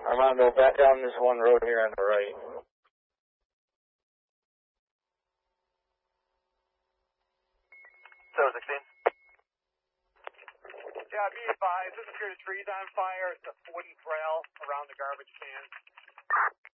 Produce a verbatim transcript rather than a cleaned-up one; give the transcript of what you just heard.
Armando, back down this one road here on the right. seven sixteen. Yeah, be advised, there's a period of trees on fire. It's a wooden trail around the garbage can.